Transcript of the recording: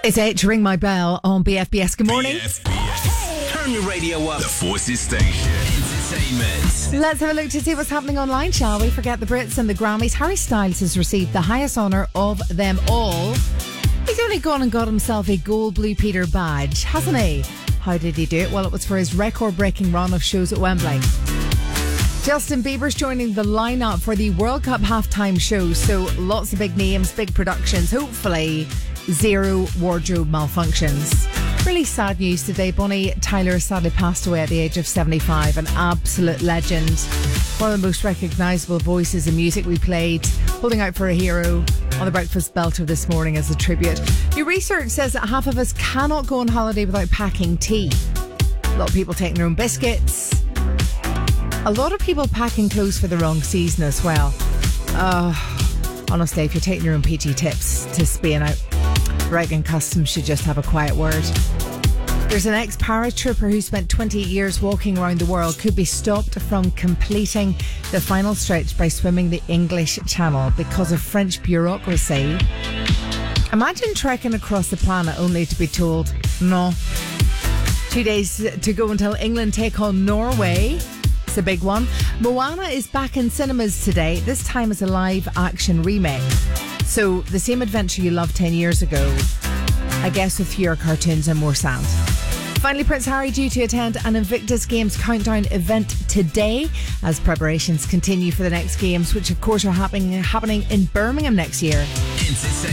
It's 8 to ring my bell on BFBS. Good morning. BFBS. Turn your radio up. The Forces Station. Entertainment. Let's have a look to see what's happening online, shall we? Forget the Brits and the Grammys. Harry Styles has received the highest honour of them all. He's only gone and got himself a gold Blue Peter badge, hasn't he? How did he do it? Well, it was for his record-breaking run of shows at Wembley. Justin Bieber's joining the lineup for the World Cup halftime show, so lots of big names, big productions, hopefully zero wardrobe malfunctions. Really sad news today. Bonnie Tyler sadly passed away at the age of 75, an absolute legend. One of the most recognisable voices in music. We played Holding Out for a Hero on the Breakfast Belter this morning as a tribute. New research says that half of us cannot go on holiday without packing tea. A lot of people taking their own biscuits. A lot of people packing clothes for the wrong season as well. Honestly, if you're taking your own PG tips to Spain out, I reckon Customs should just have a quiet word. There's an ex-paratrooper who spent 28 years walking around the world, could be stopped from completing the final stretch by swimming the English Channel because of French bureaucracy. Imagine trekking across the planet only to be told, no. 2 days to go until England take on Norway. It's a big one. Moana is back in cinemas today, this time as a live-action remake. So the same adventure you loved 10 years ago, I guess with fewer cartoons and more sand. Finally, Prince Harry due to attend an Invictus Games countdown event today as preparations continue for the next games, which of course are happening in Birmingham next year. Entertainment.